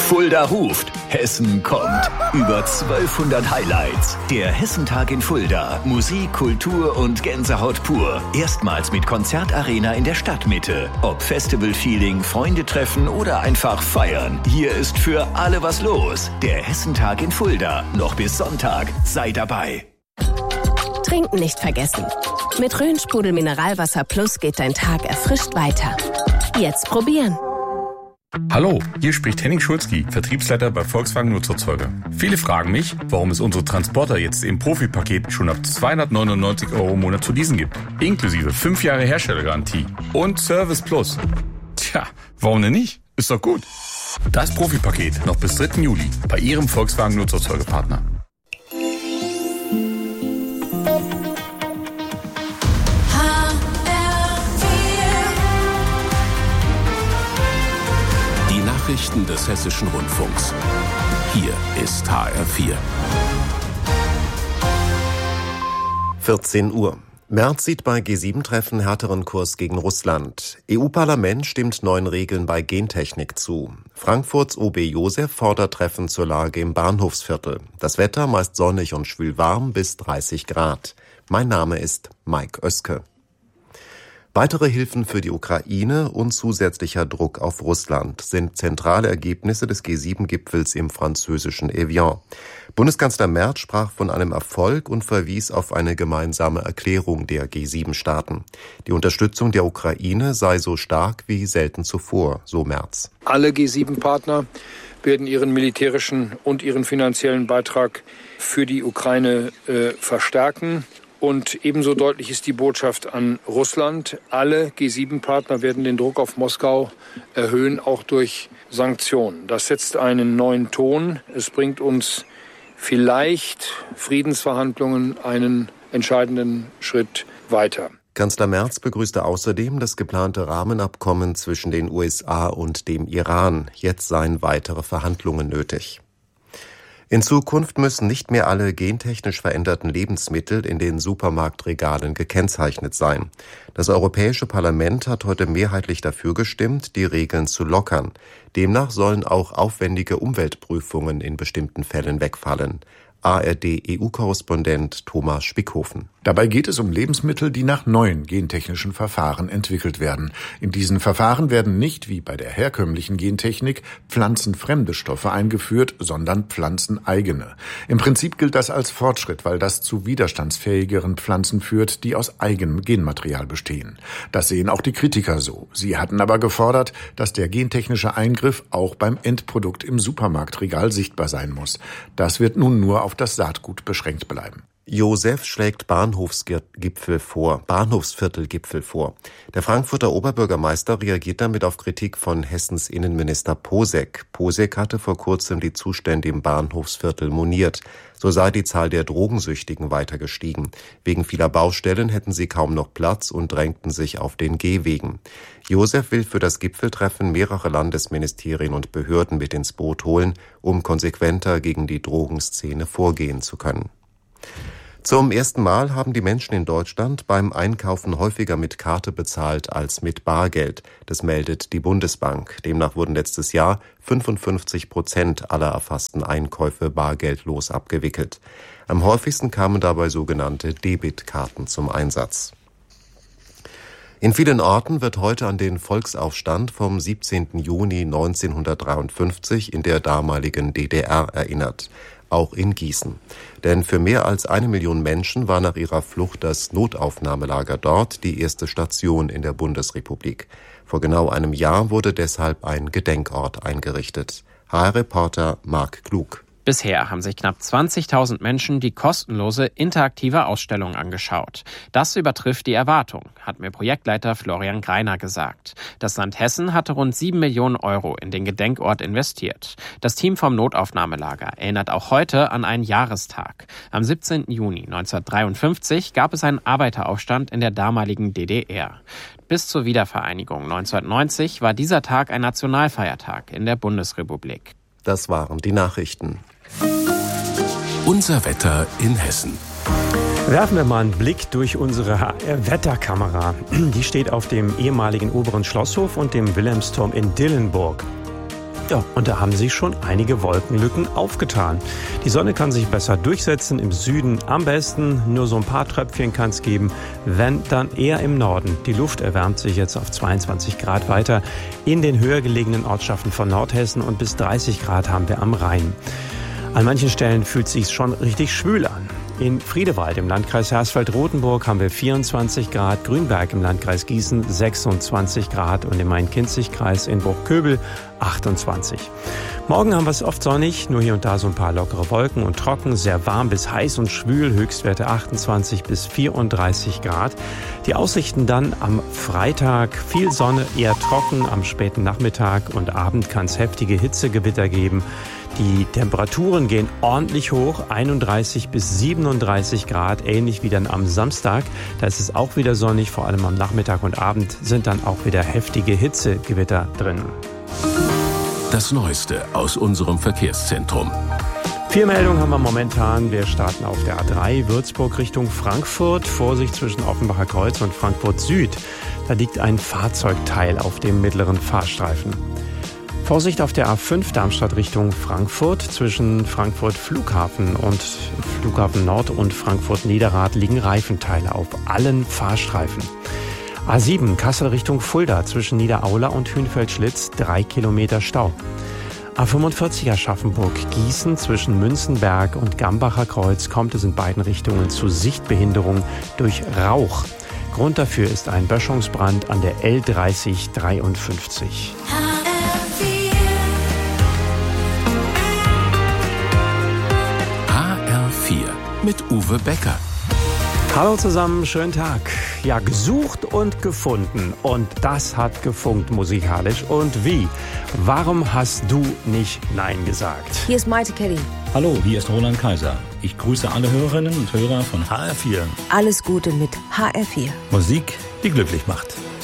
Fulda ruft, Hessen kommt. Über 1200 Highlights. Der Hessentag in Fulda. Musik, Kultur und Gänsehaut pur. Erstmals mit Konzertarena in der Stadtmitte. Ob Festival-Feeling, Freunde treffen oder einfach feiern. Hier ist für alle was los. Der Hessentag in Fulda. Noch bis Sonntag. Sei dabei. Trinken nicht vergessen. Mit Rhön-Sprudel Mineralwasser Plus geht dein Tag erfrischt weiter. Jetzt probieren. Hallo, hier spricht Henning Schulzki, Vertriebsleiter bei Volkswagen Nutzerzeuger. Viele fragen mich, warum es unsere Transporter jetzt im Profipaket schon ab 299 € im Monat zu leasen gibt. Inklusive 5 Jahre Herstellergarantie und Service Plus. Tja, warum denn nicht? Ist doch gut. Das Profipaket noch bis 3. Juli bei Ihrem Volkswagen Nutzerzeugerpartner. Nachrichten des Hessischen Rundfunks. Hier ist HR4. 14 Uhr. Merz sieht bei G7-Treffen härteren Kurs gegen Russland. EU-Parlament stimmt neuen Regeln bei Gentechnik zu. Frankfurts OB Josef fordert Treffen zur Lage im Bahnhofsviertel. Das Wetter meist sonnig und schwül warm bis 30 Grad. Mein Name ist Mike Oeske. Weitere Hilfen für die Ukraine und zusätzlicher Druck auf Russland sind zentrale Ergebnisse des G7-Gipfels im französischen Evian. Bundeskanzler Merz sprach von einem Erfolg und verwies auf eine gemeinsame Erklärung der G7-Staaten. Die Unterstützung der Ukraine sei so stark wie selten zuvor, so Merz. Alle G7-Partner werden ihren militärischen und ihren finanziellen Beitrag für die Ukraine verstärken. Und ebenso deutlich ist die Botschaft an Russland. Alle G7-Partner werden den Druck auf Moskau erhöhen, auch durch Sanktionen. Das setzt einen neuen Ton. Es bringt uns vielleicht Friedensverhandlungen einen entscheidenden Schritt weiter. Kanzler Merz begrüßte außerdem das geplante Rahmenabkommen zwischen den USA und dem Iran. Jetzt seien weitere Verhandlungen nötig. In Zukunft müssen nicht mehr alle gentechnisch veränderten Lebensmittel in den Supermarktregalen gekennzeichnet sein. Das Europäische Parlament hat heute mehrheitlich dafür gestimmt, die Regeln zu lockern. Demnach sollen auch aufwendige Umweltprüfungen in bestimmten Fällen wegfallen. ARD-EU-Korrespondent Thomas Spickhofen. Dabei geht es um Lebensmittel, die nach neuen gentechnischen Verfahren entwickelt werden. In diesen Verfahren werden nicht, wie bei der herkömmlichen Gentechnik, pflanzenfremde Stoffe eingeführt, sondern pflanzeneigene. Im Prinzip gilt das als Fortschritt, weil das zu widerstandsfähigeren Pflanzen führt, die aus eigenem Genmaterial bestehen. Das sehen auch die Kritiker so. Sie hatten aber gefordert, dass der gentechnische Eingriff auch beim Endprodukt im Supermarktregal sichtbar sein muss. Das wird nun nur auf das Saatgut beschränkt bleiben. Josef schlägt Bahnhofsviertelgipfel vor. Der Frankfurter Oberbürgermeister reagiert damit auf Kritik von Hessens Innenminister Posek. Posek hatte vor kurzem die Zustände im Bahnhofsviertel moniert. So sei die Zahl der Drogensüchtigen weiter gestiegen. Wegen vieler Baustellen hätten sie kaum noch Platz und drängten sich auf den Gehwegen. Josef will für das Gipfeltreffen mehrere Landesministerien und Behörden mit ins Boot holen, um konsequenter gegen die Drogenszene vorgehen zu können. Zum ersten Mal haben die Menschen in Deutschland beim Einkaufen häufiger mit Karte bezahlt als mit Bargeld. Das meldet die Bundesbank. Demnach wurden letztes Jahr 55% aller erfassten Einkäufe bargeldlos abgewickelt. Am häufigsten kamen dabei sogenannte Debitkarten zum Einsatz. In vielen Orten wird heute an den Volksaufstand vom 17. Juni 1953 in der damaligen DDR erinnert. Auch in Gießen. Denn für mehr als 1 Million Menschen war nach ihrer Flucht das Notaufnahmelager dort die erste Station in der Bundesrepublik. Vor genau einem Jahr wurde deshalb ein Gedenkort eingerichtet. HR-Reporter Marc Klug. Bisher haben sich knapp 20.000 Menschen die kostenlose interaktive Ausstellung angeschaut. Das übertrifft die Erwartung, hat mir Projektleiter Florian Greiner gesagt. Das Land Hessen hatte rund 7 Millionen € in den Gedenkort investiert. Das Team vom Notaufnahmelager erinnert auch heute an einen Jahrestag. Am 17. Juni 1953 gab es einen Arbeiteraufstand in der damaligen DDR. Bis zur Wiedervereinigung 1990 war dieser Tag ein Nationalfeiertag in der Bundesrepublik. Das waren die Nachrichten. Unser Wetter in Hessen. Werfen wir mal einen Blick durch unsere HR-Wetterkamera. Die steht auf dem ehemaligen Oberen Schlosshof und dem Wilhelmsturm in Dillenburg. Ja, und da haben sich schon einige Wolkenlücken aufgetan. Die Sonne kann sich besser durchsetzen, im Süden am besten. Nur so ein paar Tröpfchen kann es geben, wenn dann eher im Norden. Die Luft erwärmt sich jetzt auf 22 Grad weiter in den höher gelegenen Ortschaften von Nordhessen und bis 30 Grad haben wir am Rhein. An manchen Stellen fühlt es sich schon richtig schwül an. In Friedewald im Landkreis Hersfeld-Rotenburg haben wir 24 Grad, Grünberg im Landkreis Gießen 26 Grad und im Main-Kinzig-Kreis in Bruchköbel 28. Morgen haben wir es oft sonnig, nur hier und da so ein paar lockere Wolken und trocken, sehr warm bis heiß und schwül, Höchstwerte 28 bis 34 Grad. Die Aussichten dann am Freitag, viel Sonne, eher trocken, am späten Nachmittag und Abend kann es heftige Hitzegewitter geben. Die Temperaturen gehen ordentlich hoch, 31 bis 37 Grad, ähnlich wie dann am Samstag. Da ist es auch wieder sonnig, vor allem am Nachmittag und Abend sind dann auch wieder heftige Hitzegewitter drin. Das Neueste aus unserem Verkehrszentrum. 4 Meldungen haben wir momentan. Wir starten auf der A3 Würzburg Richtung Frankfurt. Vorsicht zwischen Offenbacher Kreuz und Frankfurt Süd. Da liegt ein Fahrzeugteil auf dem mittleren Fahrstreifen. Vorsicht auf der A5 Darmstadt Richtung Frankfurt. Zwischen Frankfurt Flughafen und Flughafen Nord und Frankfurt Niederrad liegen Reifenteile auf allen Fahrstreifen. A7 Kassel Richtung Fulda. Zwischen Niederaula und Hünfeld-Schlitz 3 Kilometer Stau. A45 Aschaffenburg-Gießen. Zwischen Münzenberg und Gambacher Kreuz kommt es in beiden Richtungen zu Sichtbehinderung durch Rauch. Grund dafür ist ein Böschungsbrand an der L3053. Mit Uwe Becker. Hallo zusammen, schönen Tag. Ja, gesucht und gefunden. Und das hat gefunkt musikalisch. Und wie? Warum hast du nicht Nein gesagt? Hier ist Maite Kelly. Hallo, hier ist Roland Kaiser. Ich grüße alle Hörerinnen und Hörer von HR4. Alles Gute mit HR4. Musik, die glücklich macht.